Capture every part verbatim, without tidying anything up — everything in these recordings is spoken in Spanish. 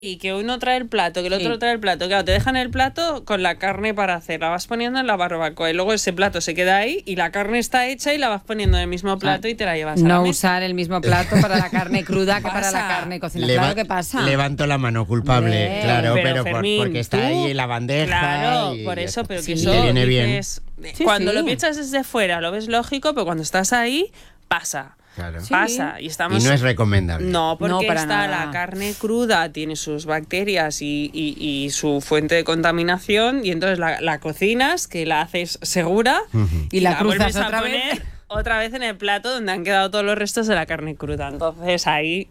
y que uno trae el plato, que el otro Sí. trae el plato. Claro, te dejan el plato con la carne para hacer, la vas poniendo en la barbacoa y luego ese plato se queda ahí y la carne está hecha y la vas poniendo en el mismo plato y te la llevas a la No mesa. usar el mismo plato para la carne cruda que para la Pasa. carne cocinada. Leva- Claro que pasa. Levanto la mano culpable, Hombre, claro, pero, pero, por- Fermín, porque está tú- ahí en la bandeja. Claro, y por ya eso, está. pero Sí. que Y eso te viene dices, Sí, cuando sí. lo piensas desde fuera lo ves lógico, pero cuando estás ahí, pasa. Claro. Sí. Pasa. Y Y estamos... no es recomendable. No, porque No, para está nada. la carne cruda, tiene sus bacterias y, y- y su fuente de contaminación, y entonces la, la cocinas, que la haces segura, Ujú. Y la cruzas vuelves a otra poner vez. otra vez en el plato donde han quedado todos los restos de la carne cruda. Entonces ahí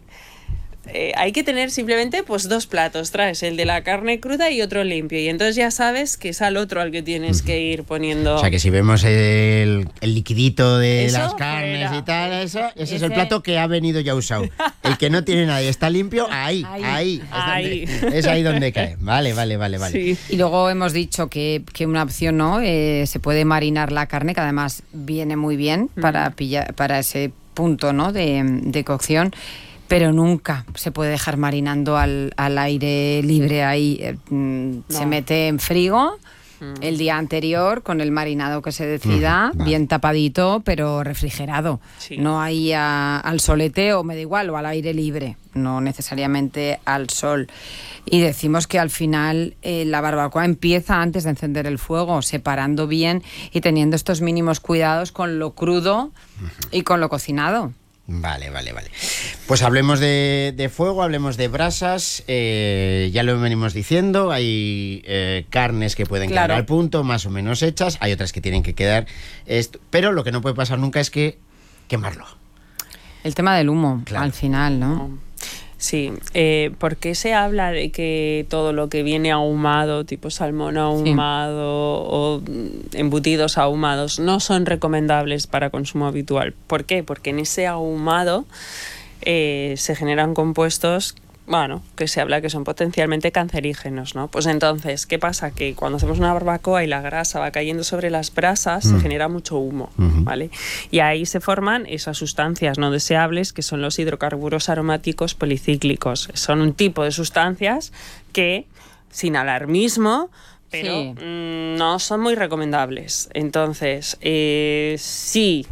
eh, hay que tener simplemente pues dos platos, traes el de la carne cruda y otro limpio, y entonces ya sabes que es al otro al que tienes que ir poniendo. O sea que si vemos el, el liquidito de Eso, las carnes fuera. y tal, eso, ese, es Ese- el plato que ha venido ya usado. El que no tiene nadie está limpio, ahí, ahí. Ahí. ahí, es, Ahí. donde, es ahí donde cae. Vale, vale, vale, vale. Sí. Y luego hemos dicho que, que una opción, ¿no? Eh, se puede marinar la carne, que además viene muy bien para, pillar, para ese punto, ¿no? de, de cocción. Pero nunca se puede dejar marinando al, al aire libre ahí. eh, mm, Se No. mete en frigo el día anterior con el marinado que se decida, Mm, vale. bien tapadito, pero refrigerado. Sí. No ahí a- al solete, o me da igual, o al aire libre, no necesariamente al sol. Y decimos que al final eh, la barbacoa empieza antes de encender el fuego, separando bien y teniendo estos mínimos cuidados con lo crudo y con lo cocinado. Vale, vale, vale. Pues hablemos de, de fuego, hablemos de brasas. eh, ya lo venimos diciendo, hay eh, carnes que pueden Claro. quedar al punto, más o menos hechas, hay otras que tienen que quedar... Esto, pero lo que no puede pasar nunca es que quemarlo. El tema del humo, Claro. al final, ¿no? Sí, eh, ¿por qué se habla de que todo lo que viene ahumado, tipo salmón ahumado o mm, embutidos ahumados, no son recomendables para consumo habitual? ¿Por qué? Porque en ese ahumado eh, se generan compuestos, bueno, que se habla que son potencialmente cancerígenos, ¿no? Pues entonces, ¿qué pasa? Que cuando hacemos una barbacoa y la grasa va cayendo sobre las brasas, se Mm. genera mucho humo, Ujú. ¿vale? Y ahí se forman esas sustancias no deseables que son los hidrocarburos aromáticos policíclicos. Son un tipo de sustancias que, sin alarmismo, pero Sí. mm, no son muy recomendables. Entonces, eh, sí.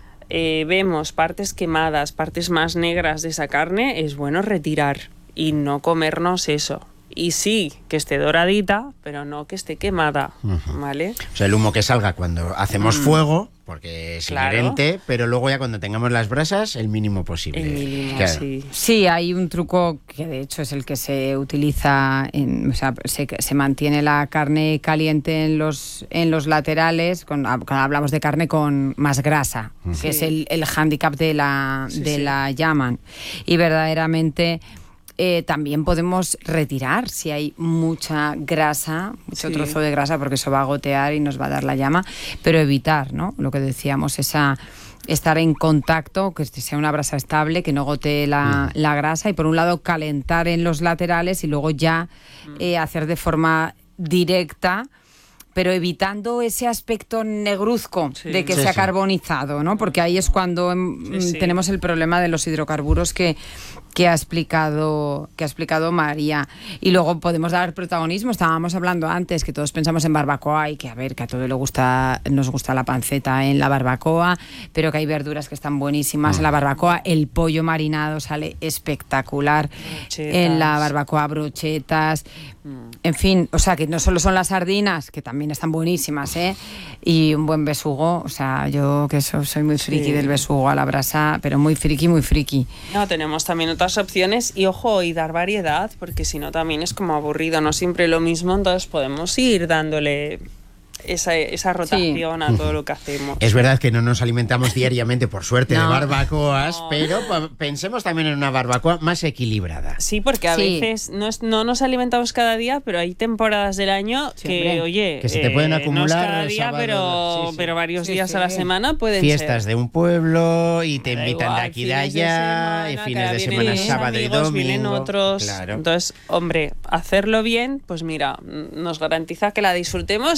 Eh, vemos partes quemadas, partes más negras de esa carne, es bueno retirar y no comernos eso. Y sí, que esté doradita, pero no que esté quemada, Ujú. ¿vale? O sea, el humo que salga cuando hacemos fuego, porque es Claro. inherente, pero luego ya cuando tengamos las brasas, el mínimo posible. El mínimo, Claro. sí. Sí, hay un truco que de hecho es el que se utiliza, en, o sea, se, se mantiene la carne caliente en los, en los laterales, con, cuando hablamos de carne con más grasa, Sí. que es el, el hándicap de la, Sí, de sí. la llaman. Y verdaderamente... Eh, también podemos retirar si hay mucha grasa, mucho Sí. trozo de grasa, porque eso va a gotear y nos va a dar la llama, pero evitar, ¿no? Lo que decíamos, esa estar en contacto, que sea una brasa estable, que no gotee la, la grasa, y por un lado calentar en los laterales y luego ya eh, hacer de forma directa, pero evitando ese aspecto negruzco Sí. de que Sí, se ha sí. carbonizado, ¿no? Porque ahí es cuando em, Sí, sí. tenemos el problema de los hidrocarburos que, que ha explicado que ha explicado María. Y luego podemos dar protagonismo. Estábamos hablando antes que todos pensamos en barbacoa y que a ver, que a todos le gusta, nos gusta la panceta en la barbacoa, pero que hay verduras que están buenísimas en la barbacoa. El pollo marinado sale espectacular Brochetas. en la barbacoa, brochetas. En fin, o sea, que no solo son las sardinas, que también están buenísimas, ¿eh? Y un buen besugo, o sea, yo que so- soy muy friki Sí. del besugo a la brasa, pero muy friki, muy friki. No, tenemos también otras opciones y ojo, y dar variedad, porque si no también es como aburrido, no siempre lo mismo, entonces podemos ir dándole esa, esa rotación a todo lo que hacemos. Es verdad que no nos alimentamos diariamente, por suerte, de No. barbacoas, No. pero pa- pensemos también en una barbacoa más equilibrada. Sí, porque a Sí. veces no, es- no nos alimentamos cada día, pero hay temporadas del año Sí, que, hombre. oye, Que se te pueden no es acumular cada día, sábados, pero, sí, sí. pero varios Sí, días sí. a la semana pueden Fiestas ser. de un pueblo y te Da invitan igual, de aquí de fines de allá, semana, y que fines ahora de vienen semana, unos sábado y amigos, domingo. vienen otros. Claro. Entonces, hombre, hacerlo bien, pues mira, nos garantiza que la disfrutemos y que encima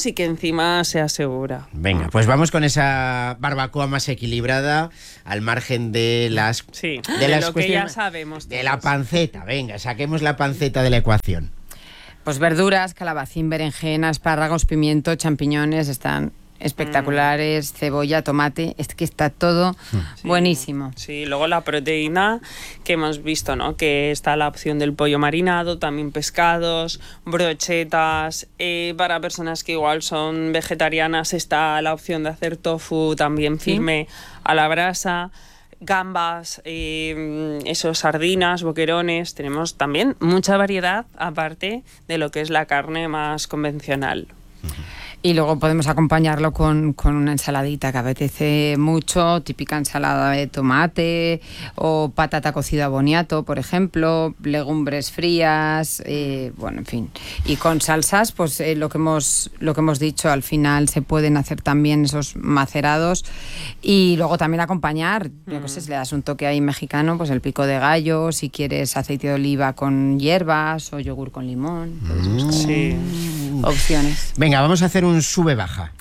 encima se asegura. Venga, pues vamos con esa barbacoa más equilibrada, al margen de las... Sí, de, de las lo que ya sabemos. De la panceta, venga, saquemos la panceta de la ecuación. Pues verduras, calabacín, berenjena, espárragos, pimiento, champiñones, están espectaculares, mm. cebolla, tomate, es que está todo sí, buenísimo. Sí, luego la proteína que hemos visto, ¿no? Que está la opción del pollo marinado, también pescados, brochetas, eh, para personas que igual son vegetarianas está la opción de hacer tofu también firme ¿sí? a la brasa. Gambas, eh, esos sardinas, boquerones, tenemos también mucha variedad aparte de lo que es la carne más convencional. Y luego podemos acompañarlo con, con una ensaladita que apetece mucho, típica ensalada de tomate o patata cocida boniato, por ejemplo, legumbres frías, eh, bueno, en fin. Y con salsas, pues eh, lo que hemos lo que hemos dicho, al final se pueden hacer también esos macerados y luego también acompañar, mm. yo qué sé, si le das un toque ahí mexicano, pues el pico de gallo, si quieres aceite de oliva con hierbas o yogur con limón. Mm. Sí. Opciones. Venga, vamos a hacer un sube-baja.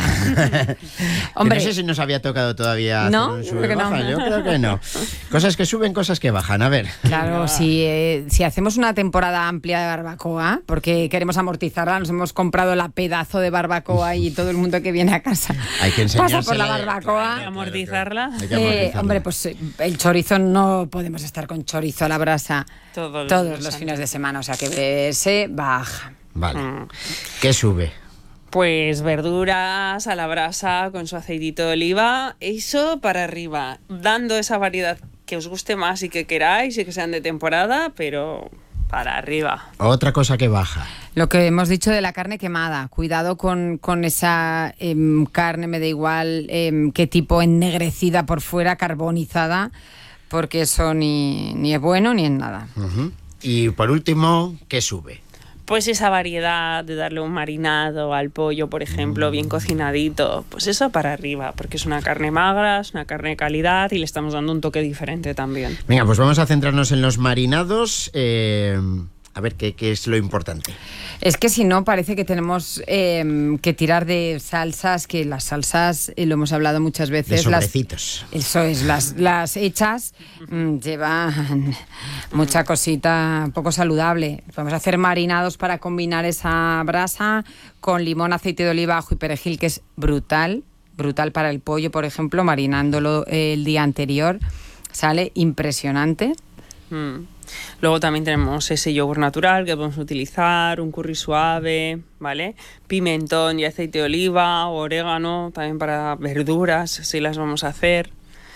Hombre, no sé si nos había tocado todavía ¿no? hacer un sube-baja. No. Yo creo que no. Cosas que suben, cosas que bajan. A ver. Claro, si, eh, si hacemos una temporada amplia de barbacoa, porque queremos amortizarla, nos hemos comprado la pedazo de barbacoa y todo el mundo que viene a casa hay que pasa por la barbacoa. Claro, amortizarla. Hay que amortizarla. Eh, hombre, pues el chorizo no podemos estar con chorizo a la brasa todos, todos los, los fines de semana, o sea que se baja. Vale. Mm. ¿Qué sube? Pues verduras a la brasa con su aceitito de oliva, eso para arriba, dando esa variedad que os guste más y que queráis y que sean de temporada, pero para arriba. Otra cosa que baja. Lo que hemos dicho de la carne quemada, cuidado con, con esa eh, carne, me da igual eh, qué tipo, ennegrecida por fuera, carbonizada, porque eso ni, ni es bueno ni es nada. Uh-huh. Y por último, ¿qué sube? Pues esa variedad de darle un marinado al pollo, por ejemplo, bien cocinadito, pues eso para arriba, porque es una carne magra, es una carne de calidad y le estamos dando un toque diferente también. Venga, pues vamos a centrarnos en los marinados. Eh, a ver, ¿qué, qué es lo importante? Es que si no, parece que tenemos eh, que tirar de salsas, que las salsas, eh, lo hemos hablado muchas veces. De sobrecitos. Las, eso es, las, las hechas mmm, llevan mucha cosita poco saludable. Podemos hacer marinados para combinar esa brasa con limón, aceite de oliva, ajo y perejil, que es brutal, brutal para el pollo, por ejemplo, marinándolo el día anterior. Sale impresionante. Mm. Luego también tenemos ese yogur natural que podemos utilizar, un curry suave, ¿vale? Pimentón y aceite de oliva, orégano, también para verduras, si las vamos a hacer.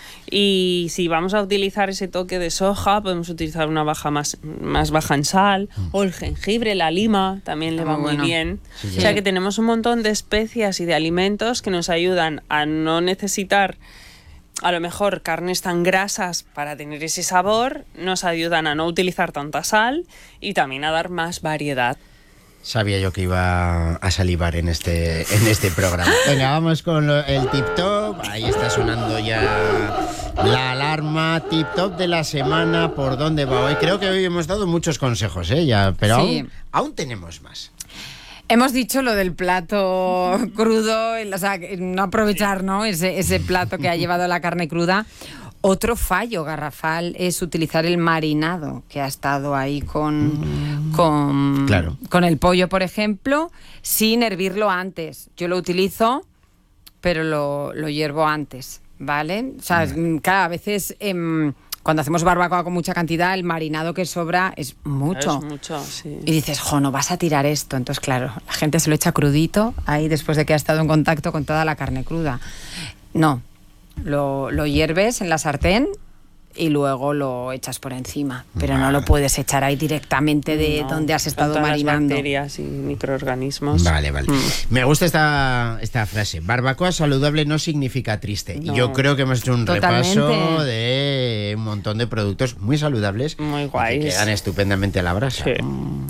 Y si vamos a utilizar ese toque de soja, podemos utilizar una baja más, más baja en sal, mm. o el jengibre, la lima, también le va muy bueno. bien. Sí, sí. O sea que tenemos un montón de especias y de alimentos que nos ayudan a no necesitar a lo mejor carnes tan grasas para tener ese sabor, nos ayudan a no utilizar tanta sal y también a dar más variedad. Sabía yo que iba a salivar en este, en este programa. Venga, vamos con lo, el tip top. Ahí está sonando ya la alarma. Tip top de la semana. ¿Por dónde va hoy? Creo que hoy hemos dado muchos consejos, ¿eh? Ya, pero sí. aún, aún tenemos más. Hemos dicho lo del plato crudo, o sea, no aprovechar, ¿no? Ese, ese plato que ha llevado la carne cruda. Otro fallo garrafal es utilizar el marinado que ha estado ahí con, con, claro. con el pollo, por ejemplo, sin hervirlo antes. Yo lo utilizo, pero lo, lo hiervo antes, ¿vale? O sea, mm. claro, a veces... Eh, cuando hacemos barbacoa con mucha cantidad, el marinado que sobra es mucho. Es mucho, sí. Y dices, jo, no vas a tirar esto. Entonces, claro, la gente se lo echa crudito ahí después de que ha estado en contacto con toda la carne cruda. No, lo, lo hierves en la sartén y luego lo echas por encima. Pero vale. no lo puedes echar ahí directamente de no, donde has estado marinando. Las bacterias y microorganismos. Vale, vale. Mm. Me gusta esta, esta frase. Barbacoa saludable no significa triste. No. Y yo creo que hemos hecho un Totalmente. repaso de un montón de productos muy saludables. Muy guays. Que quedan estupendamente a la brasa. Sí. Mm.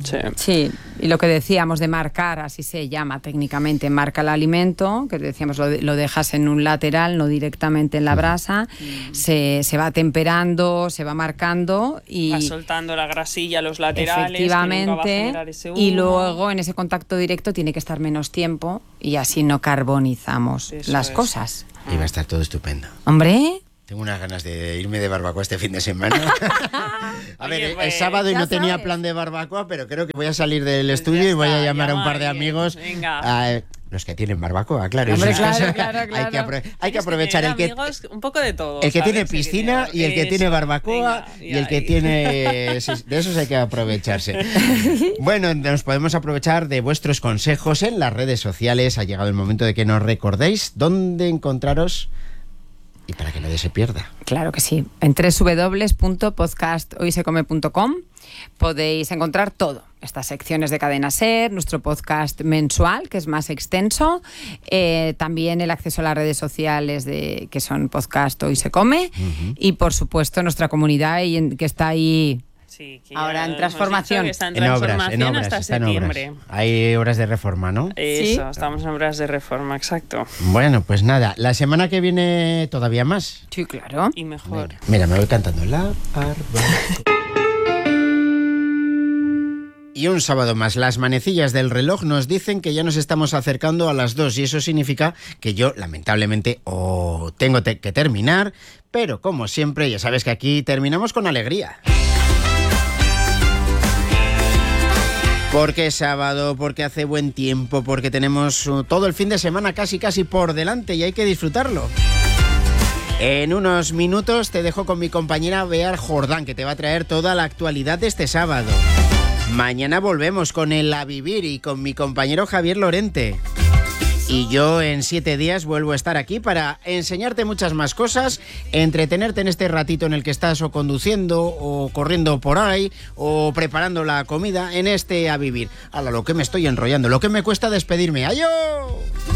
Sí. Sí, y lo que decíamos de marcar, así se llama técnicamente, marca el alimento, que decíamos lo, lo dejas en un lateral, no directamente en la brasa, mm. se, se va temperando, se va marcando y... Va soltando la grasilla a los laterales. Efectivamente, y luego en ese contacto directo tiene que estar menos tiempo y así no carbonizamos Eso las es. cosas. Y va a estar todo estupendo. Hombre... Tengo unas ganas de irme de barbacoa este fin de semana. A ver, Oye, pues, es sábado y no sabes. tenía plan de barbacoa, pero creo que voy a salir del pues estudio y voy a llamar a un par de amigos. A, los que tienen barbacoa, claro. Hombre, claro, cosas, claro, claro. Hay que, apro hay que aprovechar el que... Amigos, un poco de todo. El que ¿sabes? tiene piscina y el que Eso, tiene barbacoa venga, y el que tiene... De esos hay que aprovecharse. Bueno, nos podemos aprovechar de vuestros consejos en las redes sociales. Ha llegado el momento de que nos recordéis dónde encontraros... Y para que nadie se pierda. Claro que sí. En doble u doble u doble u punto podcast hoy se come punto com podéis encontrar todo. Estas secciones de Cadena Ser, nuestro podcast mensual, que es más extenso, eh, también el acceso a las redes sociales de que son Podcast Hoy se Come, uh-huh. y por supuesto nuestra comunidad y en, que está ahí... Sí, que ahora en transformación. Está en, en transformación obras, en obras, hasta está septiembre. En obras. Hay obras de reforma, ¿no? Eso, ¿Sí? estamos en obras de reforma, exacto. Bueno, pues nada, la semana que viene todavía más. Sí, claro. Y mejor. Mira, mira me voy cantando la barbacoa. Y un sábado más, las manecillas del reloj nos dicen que ya nos estamos acercando a las dos y eso significa que yo, lamentablemente, oh, tengo te que terminar, pero como siempre, ya sabes que aquí terminamos con alegría. Porque es sábado, porque hace buen tiempo, porque tenemos uh, todo el fin de semana casi casi por delante y hay que disfrutarlo. En unos minutos te dejo con mi compañera Bear Jordán, que te va a traer toda la actualidad de este sábado. Mañana volvemos con el A Vivir y con mi compañero Javier Lorente. Y yo en siete días vuelvo a estar aquí para enseñarte muchas más cosas, entretenerte en este ratito en el que estás o conduciendo o corriendo por ahí o preparando la comida en este A Vivir. A lo que me estoy enrollando, lo que me cuesta despedirme. ¡Adiós!